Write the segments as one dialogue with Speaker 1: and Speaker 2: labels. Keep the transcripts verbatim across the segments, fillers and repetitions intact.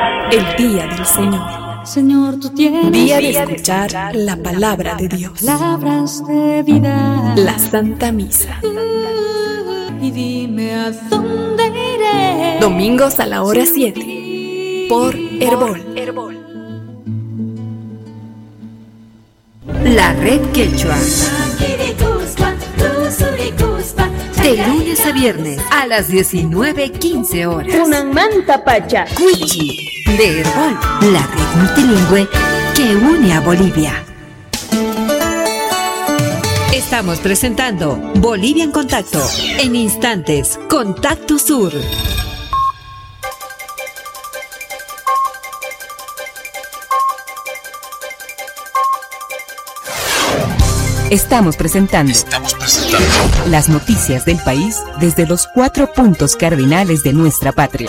Speaker 1: El día del Señor.
Speaker 2: Señor, tú tienes
Speaker 1: Día de escuchar la palabra de Dios.
Speaker 2: palabras de vida.
Speaker 1: La Santa Misa.
Speaker 2: Y dime a dónde iré.
Speaker 1: Domingos a la hora siete. Por Herbol.
Speaker 3: La Red Quechua. De lunes a viernes a las diecinueve quince horas.
Speaker 4: Unan manta pacha.
Speaker 3: Cuichi de Herbol, la red multilingüe que une a Bolivia. Estamos presentando Bolivia en Contacto. En instantes, Contacto Sur. Estamos presentando,
Speaker 5: Estamos presentando
Speaker 3: las noticias del país desde los cuatro puntos cardinales de nuestra patria.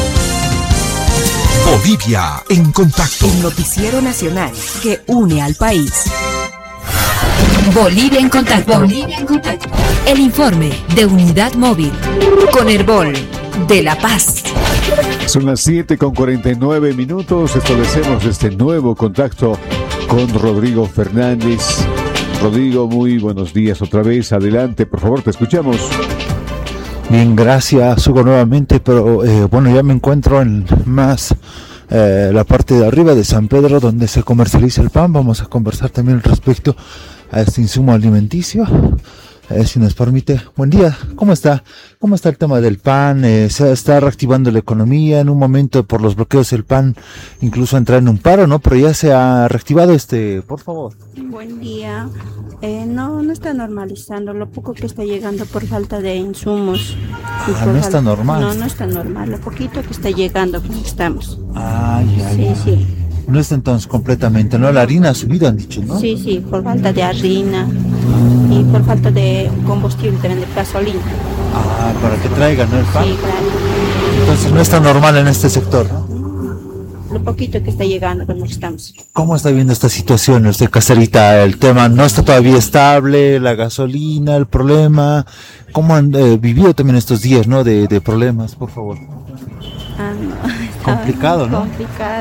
Speaker 5: Bolivia en Contacto.
Speaker 3: El noticiero nacional que une al país. Bolivia en Contacto. Bolivia en Contacto. El informe de Unidad Móvil con Herbol de La Paz.
Speaker 6: Son las siete con cuarenta y nueve minutos. Establecemos este nuevo contacto con Rodrigo Fernández. Rodrigo, muy buenos días otra vez. Adelante, por favor, te escuchamos.
Speaker 7: Bien, gracias, Hugo, nuevamente, pero eh, bueno, ya me encuentro en más eh, la parte de arriba de San Pedro, donde se comercializa el pan. Vamos a conversar también respecto a este insumo alimenticio, eh, si nos permite. Buen día, ¿cómo está? ¿Cómo está el tema del pan? Eh, se está reactivando la economía. En un momento, por los bloqueos, el pan incluso entra en un paro, ¿no? Pero ya se ha reactivado este, por favor.
Speaker 8: Buen día. Eh, no, no está normalizando, lo poco que está llegando por falta de insumos.
Speaker 7: Ah, no está normal.
Speaker 8: No, no está normal, lo poquito que está llegando, como estamos.
Speaker 7: Ay, ay,
Speaker 8: Sí,
Speaker 7: ay.
Speaker 8: sí.
Speaker 7: No está entonces completamente, ¿no? La harina ha subido, han dicho, ¿no?
Speaker 8: Sí, sí, por falta de harina y por falta de combustible, también de gasolina.
Speaker 7: Ah, para que traigan, ¿no? El pan.
Speaker 8: Sí, claro.
Speaker 7: Entonces no está normal en este sector, ¿no?
Speaker 8: Lo poquito que está llegando, como estamos.
Speaker 7: ¿Cómo está viendo esta situación usted, Caserita? El tema no está todavía estable, la gasolina, el problema. ¿Cómo han eh, vivido también estos días, no? De, de problemas, por favor.
Speaker 8: Ah, no. Está
Speaker 7: Complicado, ¿no?
Speaker 8: Complicado.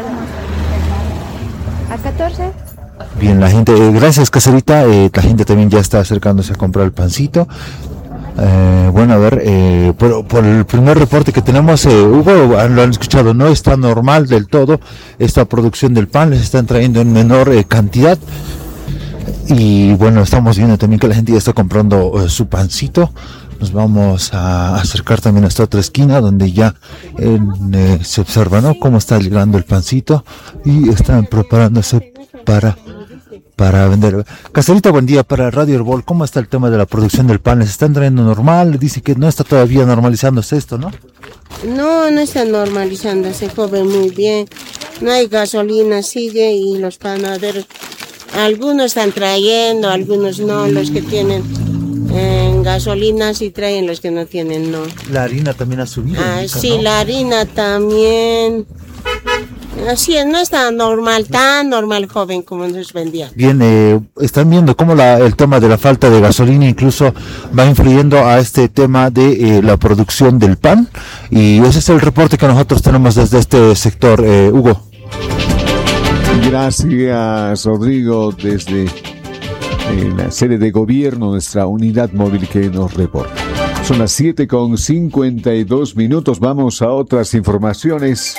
Speaker 8: ¿A catorce?
Speaker 7: Bien, la gente, eh, gracias, Caserita. Eh, la gente también ya está acercándose a comprar el pancito. Eh, bueno, a ver, eh, por, por el primer reporte que tenemos, eh, Hugo, lo han escuchado, no está normal del todo esta producción del pan, les están trayendo en menor eh, cantidad. Y bueno, estamos viendo también que la gente ya está comprando eh, su pancito. Nos vamos a acercar también a esta otra esquina donde ya eh, eh, se observa, ¿no? Cómo está llegando el pancito y están preparándose para para vender. Caserita, buen día, para Radio Herbol. ¿Cómo está el tema de la producción del pan? ¿Les están trayendo normal? Dice que no está todavía normalizándose esto, ¿no?
Speaker 9: No, no está normalizándose, joven, muy bien. No hay gasolina, sigue, y los panaderos, algunos están trayendo, algunos no, los que tienen eh, gasolina sí traen, los que no tienen no.
Speaker 7: La harina también ha subido.
Speaker 9: Ah,
Speaker 7: mucho,
Speaker 9: sí,
Speaker 7: ¿no?
Speaker 9: la harina también. Así es, no está normal, tan normal, joven, como nos vendía.
Speaker 7: Bien, eh, están viendo cómo la, el tema de la falta de gasolina incluso va influyendo a este tema de eh, la producción del pan, y ese es el reporte que nosotros tenemos desde este sector, eh, Hugo.
Speaker 6: Gracias, Rodrigo, desde eh, la sede de gobierno, nuestra unidad móvil que nos reporta. Son las siete con cincuenta y dos minutos, vamos a otras informaciones.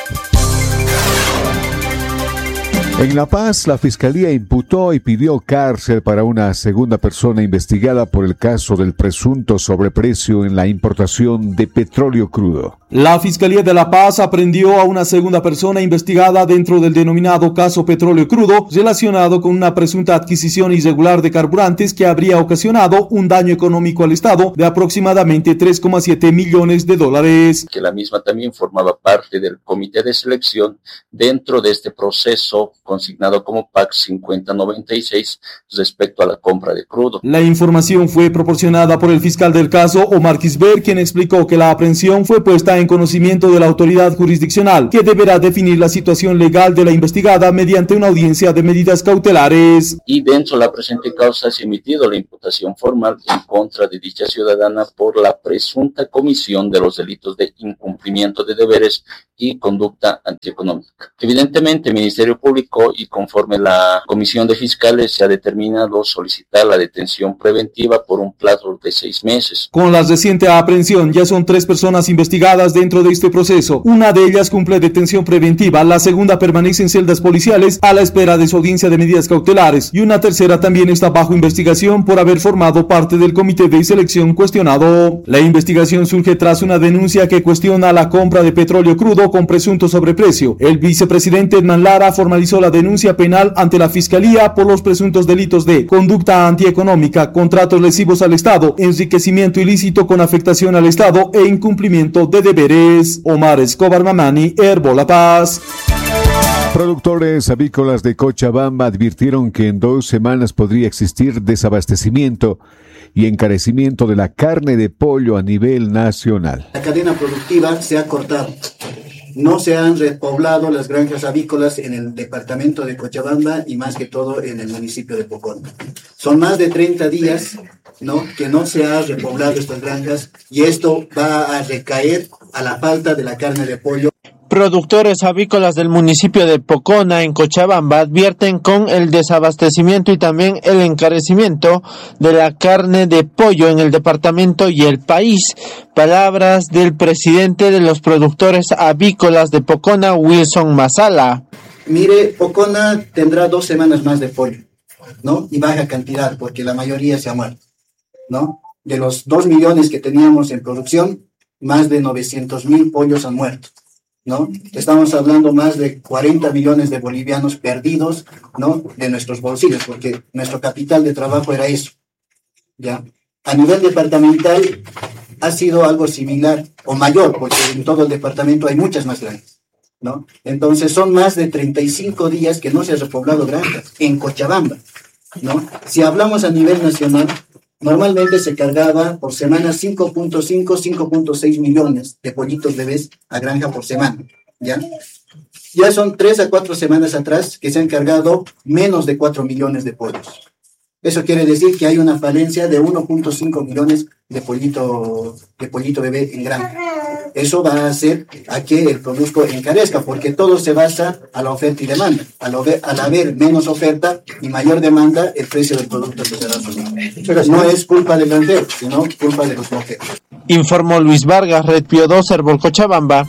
Speaker 6: En La Paz, la Fiscalía imputó y pidió cárcel para una segunda persona investigada por el caso del presunto sobreprecio en la importación de petróleo crudo.
Speaker 10: La Fiscalía de La Paz aprendió a una segunda persona investigada dentro del denominado caso petróleo crudo, relacionado con una presunta adquisición irregular de carburantes que habría ocasionado un daño económico al Estado de aproximadamente tres coma siete millones de dólares.
Speaker 11: Que la misma también formaba parte del comité de selección dentro de este proceso consignado como P A C cincuenta noventa y seis respecto a la compra de crudo.
Speaker 10: La información fue proporcionada por el fiscal del caso, Omar Quisber, quien explicó que la aprehensión fue puesta en conocimiento de la autoridad jurisdiccional, que deberá definir la situación legal de la investigada mediante una audiencia de medidas cautelares.
Speaker 11: Y dentro de la presente causa se ha emitido la imputación formal en contra de dicha ciudadana por la presunta comisión de los delitos de incumplimiento de deberes y conducta antieconómica. Evidentemente, el Ministerio Público y conforme la Comisión de Fiscales se ha determinado solicitar la detención preventiva por un plazo de seis meses.
Speaker 10: Con la reciente aprehensión ya son tres personas investigadas dentro de este proceso. Una de ellas cumple detención preventiva, la segunda permanece en celdas policiales a la espera de su audiencia de medidas cautelares y una tercera también está bajo investigación por haber formado parte del comité de selección cuestionado. La investigación surge tras una denuncia que cuestiona la compra de petróleo crudo con presunto sobreprecio. El vicepresidente Edman Lara formalizó la denuncia penal ante la Fiscalía por los presuntos delitos de conducta antieconómica, contratos lesivos al Estado, enriquecimiento ilícito con afectación al Estado e incumplimiento de deberes. Omar Escobar Mamani, Herbol La Paz.
Speaker 6: Productores avícolas de Cochabamba advirtieron que en dos semanas podría existir desabastecimiento y encarecimiento de la carne de pollo a nivel nacional.
Speaker 4: La cadena productiva se ha cortado. No se han repoblado las granjas avícolas en el departamento de Cochabamba y más que todo en el municipio de Pocona. Son más de treinta días, ¿no?, que no se ha repoblado estas granjas y esto va a recaer a la falta de la carne de pollo.
Speaker 12: Productores avícolas del municipio de Pocona, en Cochabamba, advierten con el desabastecimiento y también el encarecimiento de la carne de pollo en el departamento y el país. Palabras del presidente de los productores avícolas de Pocona, Wilson Masala.
Speaker 4: Mire, Pocona tendrá dos semanas más de pollo, ¿no? Y baja cantidad, porque la mayoría se ha muerto, ¿no? De los dos millones que teníamos en producción, más de novecientos mil pollos han muerto, ¿no? Estamos hablando más de cuarenta millones de bolivianos perdidos, ¿no?, de nuestros bolsillos, porque nuestro capital de trabajo era eso, ¿ya? A nivel departamental ha sido algo similar o mayor, porque en todo el departamento hay muchas más granjas, ¿no? Entonces son más de treinta y cinco días que no se ha repoblado granjas en Cochabamba, ¿no? Si hablamos a nivel nacional, normalmente se cargaba por semana cinco punto cinco, cinco punto seis millones de pollitos bebés a granja por semana, ¿ya? Ya son tres a cuatro semanas atrás que se han cargado menos de cuatro millones de pollos. Eso quiere decir que hay una falencia de uno punto cinco millones de pollito, de pollito bebé en granja. Eso va a hacer a que el producto encarezca, porque todo se basa a la oferta y demanda. Al, al haber menos oferta y mayor demanda, el precio del producto se será subir. No es culpa del granjero, sino culpa de los granjeros.
Speaker 12: Informó Luis Vargas, Red Pío dos, Herbol Cochabamba.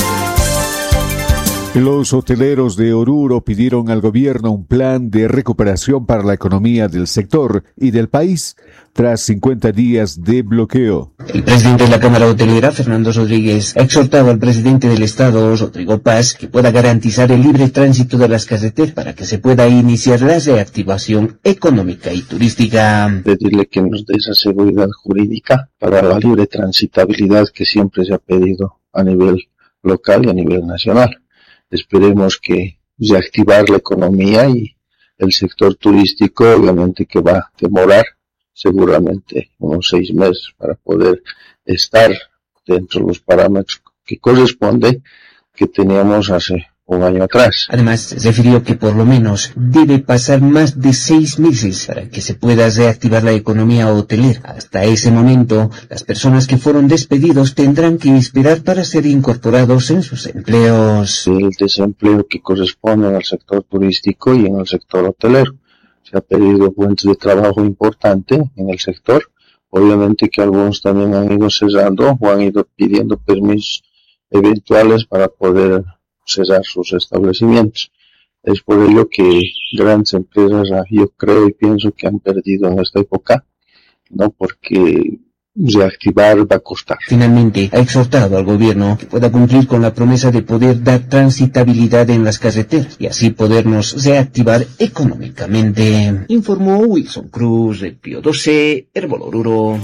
Speaker 6: Los hoteleros de Oruro pidieron al gobierno un plan de recuperación para la economía del sector y del país tras cincuenta días de bloqueo.
Speaker 13: El presidente de la Cámara Hotelera, Fernando Rodríguez, ha exhortado al presidente del Estado, Rodrigo Paz, que pueda garantizar el libre tránsito de las carreteras para que se pueda iniciar la reactivación económica y turística.
Speaker 14: Pedirle que nos dé esa seguridad jurídica para la libre transitabilidad que siempre se ha pedido a nivel local y a nivel nacional. Esperemos que reactivar la economía y el sector turístico, obviamente que va a demorar seguramente unos seis meses para poder estar dentro de los parámetros que corresponde que teníamos hace un año atrás.
Speaker 13: Además, se refirió que por lo menos debe pasar más de seis meses para que se pueda reactivar la economía hotelera. Hasta ese momento, las personas que fueron despedidos tendrán que esperar para ser incorporados en sus empleos.
Speaker 14: El desempleo que corresponde al sector turístico y en el sector hotelero. Se ha pedido fuentes de trabajo importante en el sector. Obviamente que algunos también han ido cerrando o han ido pidiendo permisos eventuales para poder cerrar sus establecimientos. Es por ello que grandes empresas, yo creo y pienso que han perdido en esta época, ¿no? Porque reactivar va a costar.
Speaker 13: Finalmente, ha exhortado al gobierno que pueda cumplir con la promesa de poder dar transitabilidad en las carreteras y así podernos reactivar económicamente. Informó Wilson Cruz, de Pío doce, Herbol Oruro.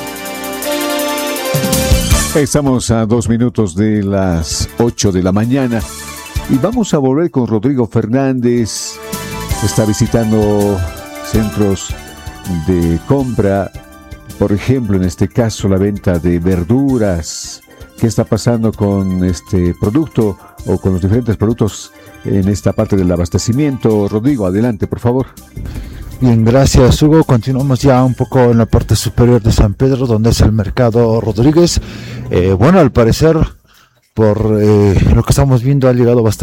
Speaker 6: Estamos a dos minutos de las ocho de la mañana y vamos a volver con Rodrigo Fernández. Está visitando centros de compra, por ejemplo, en este caso la venta de verduras. ¿Qué está pasando con este producto o con los diferentes productos en esta parte del abastecimiento? Rodrigo, adelante, por favor.
Speaker 7: Bien, gracias, Hugo. Continuamos ya un poco en la parte superior de San Pedro, donde es el mercado Rodríguez. Eh, bueno, al parecer por eh, lo que estamos viendo ha llegado bastante